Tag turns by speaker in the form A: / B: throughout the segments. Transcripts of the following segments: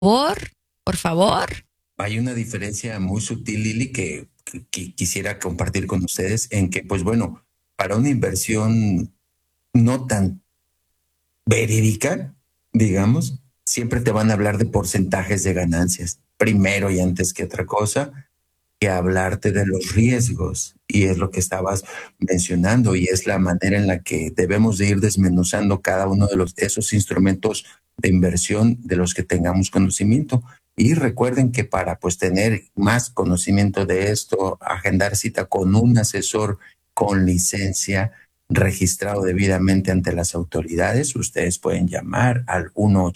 A: por favor.
B: Hay una diferencia muy sutil, Lili, que quisiera compartir con ustedes en que, pues bueno, para una inversión no tan verídica, digamos, siempre te van a hablar de porcentajes de ganancias, primero y antes que otra cosa, que hablarte de los riesgos. Y es lo que estabas mencionando y es la manera en la que debemos de ir desmenuzando cada uno de esos instrumentos de inversión de los que tengamos conocimiento. Y recuerden que para pues tener más conocimiento de esto, agendar cita con un asesor con licencia registrado debidamente ante las autoridades, ustedes pueden llamar al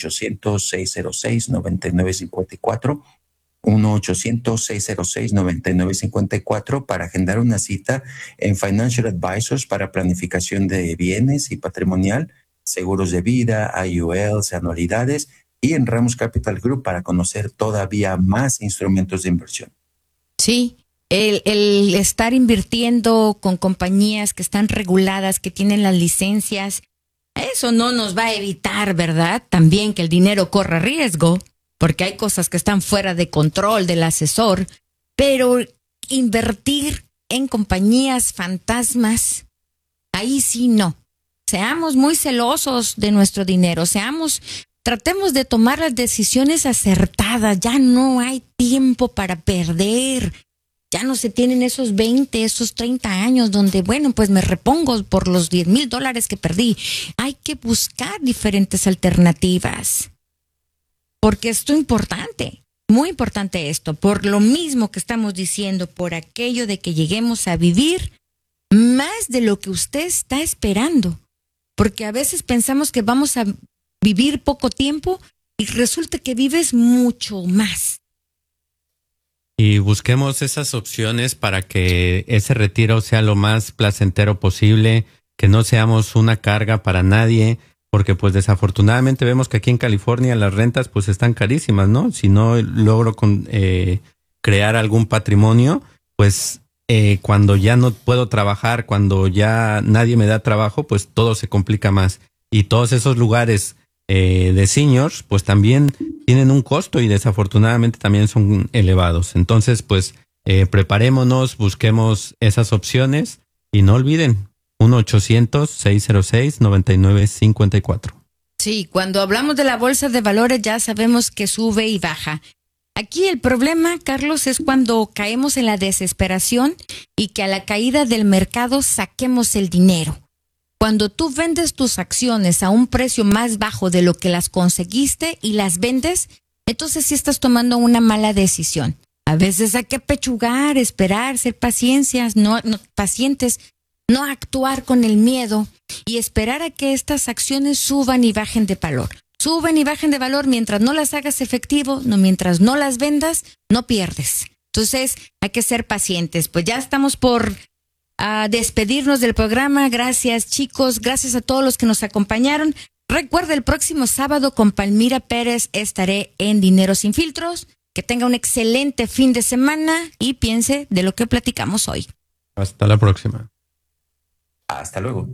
B: 1-800-606-9954, 1-800-606-9954 para agendar una cita en Financial Advisors para planificación de bienes y patrimonial, seguros de vida, IULs, anualidades, y en Ramos Capital Group para conocer todavía más instrumentos de inversión.
A: Sí, el estar invirtiendo con compañías que están reguladas, que tienen las licencias, eso no nos va a evitar, ¿verdad? También que el dinero corra riesgo, porque hay cosas que están fuera de control del asesor, pero invertir en compañías fantasmas, ahí sí no. Seamos muy celosos de nuestro dinero, tratemos de tomar las decisiones acertadas. Ya no hay tiempo para perder. Ya no se tienen esos 20, esos 30 años donde, bueno, pues me repongo por los $10,000 que perdí. Hay que buscar diferentes alternativas. Porque esto es importante, muy importante esto. Por lo mismo que estamos diciendo, por aquello de que lleguemos a vivir más de lo que usted está esperando. Porque a veces pensamos que vamos a vivir poco tiempo y resulta que vives mucho más.
C: Y busquemos esas opciones para que ese retiro sea lo más placentero posible, que no seamos una carga para nadie, porque pues desafortunadamente vemos que aquí en California las rentas pues están carísimas, ¿no? Si no logro crear algún patrimonio, pues cuando ya no puedo trabajar, cuando ya nadie me da trabajo, pues todo se complica más. Y todos esos lugares de seniors, pues también tienen un costo y desafortunadamente también son elevados. Entonces, pues preparémonos, busquemos esas opciones y no olviden, 1-800-606-9954.
A: Sí, cuando hablamos de la bolsa de valores ya sabemos que sube y baja. Aquí el problema, Carlos, es cuando caemos en la desesperación y que a la caída del mercado saquemos el dinero. Cuando tú vendes tus acciones a un precio más bajo de lo que las conseguiste y las vendes, entonces sí estás tomando una mala decisión. A veces hay que pechugar, esperar, ser pacientes, no actuar con el miedo y esperar a que estas acciones suban y bajen de valor. Suben y bajen de valor mientras no las hagas efectivo, mientras no las vendas, no pierdes. Entonces hay que ser pacientes. Pues ya estamos por despedirnos del programa. Gracias, chicos. Gracias a todos los que nos acompañaron. Recuerda, el próximo sábado con Palmira Pérez estaré en Dinero Sin Filtros. Que tenga un excelente fin de semana y piense de lo que platicamos hoy.
C: Hasta la próxima.
B: Hasta luego.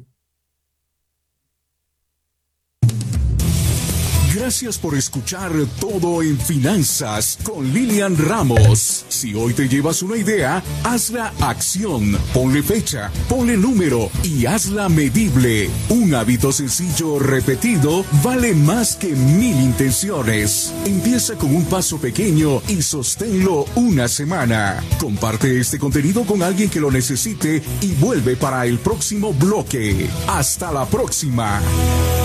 D: Gracias por escuchar Todo en Finanzas con Lilian Ramos. Si hoy te llevas una idea, hazla acción. Ponle fecha, ponle número y hazla medible. Un hábito sencillo repetido vale más que 1000 intenciones. Empieza con un paso pequeño y sosténlo una semana. Comparte este contenido con alguien que lo necesite y vuelve para el próximo bloque. Hasta la próxima.